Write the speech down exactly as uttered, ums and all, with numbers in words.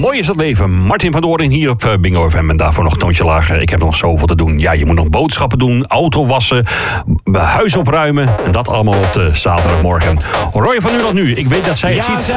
Mooi is het leven. Martin van Doorn hier op Bingo F M en daarvoor nog een toontje lager. Ik heb nog zoveel te doen. Ja, je moet nog boodschappen doen, auto wassen, huis opruimen. En dat allemaal op de zaterdagmorgen. Roy van Nu Nog Nu. Ik weet dat zij het Ja, ziet.